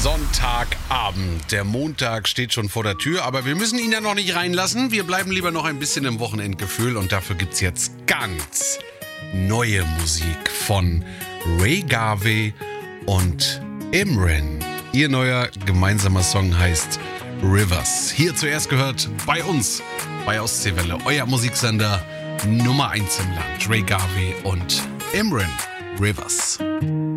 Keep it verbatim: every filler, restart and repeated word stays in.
Sonntagabend. Der Montag steht schon vor der Tür, aber wir müssen ihn ja noch nicht reinlassen. Wir bleiben lieber noch ein bisschen im Wochenendgefühl und dafür gibt's jetzt ganz neue Musik von Ray Garvey und Imran. Ihr neuer gemeinsamer Song heißt Rivers. Hier zuerst gehört bei uns, bei Ostseewelle, euer Musiksender Nummer eins im Land. Ray Garvey und Imran, Rivers.